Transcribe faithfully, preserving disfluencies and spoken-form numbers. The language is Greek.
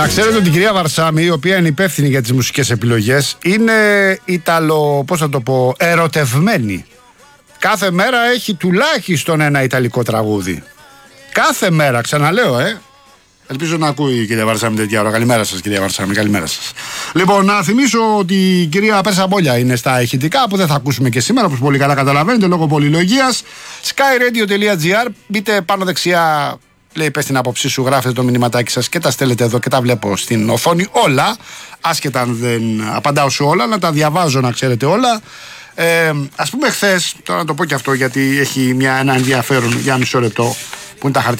Να ξέρετε ότι η κυρία Βαρσάμι, η οποία είναι υπεύθυνη για τις μουσικές επιλογές, είναι Ιταλο, πώς θα το πω, ερωτευμένη. Κάθε μέρα έχει τουλάχιστον ένα ιταλικό τραγούδι. Κάθε μέρα, ξαναλέω, ε. Ελπίζω να ακούει η κυρία Βαρσάμι τέτοια ώρα. Καλημέρα σας, κυρία Βαρσάμι, καλημέρα σας. Λοιπόν, να θυμίσω ότι η κυρία Πέρσα Μπόλια είναι στα ηχητικά, που δεν θα ακούσουμε και σήμερα, όπως πολύ καλά καταλαβαίνετε, λόγω πολυλογίας. skyradio.gr, μπείτε πάνω δεξιά. Λέει, πες την άποψή σου, γράφετε το μηνυματάκι σας και τα στέλνετε εδώ και τα βλέπω στην οθόνη όλα. Άσχετα αν δεν απαντάω σε όλα, να τα διαβάζω, να ξέρετε όλα. Ε, ας πούμε, χθες, τώρα να το πω και αυτό γιατί έχει μια, ένα ενδιαφέρον για μισό λεπτό, που είναι τα χαρτιά.